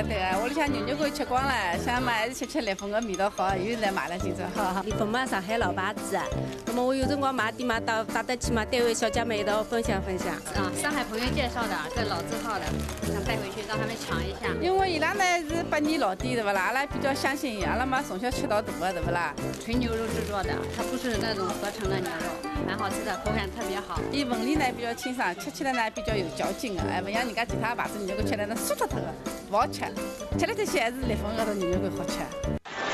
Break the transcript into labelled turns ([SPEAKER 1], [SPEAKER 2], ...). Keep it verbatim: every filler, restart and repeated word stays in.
[SPEAKER 1] 啊对啊，屋里向牛肉干吃光了，想嘛还是吃吃烈风的味道好，又来买了今朝。哈。
[SPEAKER 2] 烈风嘛，上海老牌子，那么我有辰光买点嘛，到带得去嘛，单位小姐妹一道分享分享。
[SPEAKER 3] 啊，上海朋友介绍的，这老字号的，想带回去让他们尝一下。
[SPEAKER 1] 因为伊拉呢是百年老店，对不啦？阿拉比较相信，阿拉嘛从小吃到大的，对不啦？
[SPEAKER 3] 纯牛肉制作的，它不是那种合成的牛肉，蛮好吃的，口感特别好。
[SPEAKER 1] 伊纹理呢比较清爽，吃起来呢比较有嚼劲的，哎，不像人家其他牌子牛肉干吃来那酥脱脱的，不好吃。吃来这些还是烈风高头牛肉干好吃。